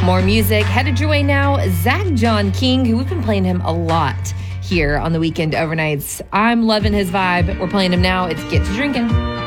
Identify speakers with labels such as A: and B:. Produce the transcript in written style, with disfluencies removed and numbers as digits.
A: More music headed your way now. Zach John King, who we've been playing him a lot here on the Weekend Overnights. I'm loving his vibe. We're playing him now. It's Get to Drinking.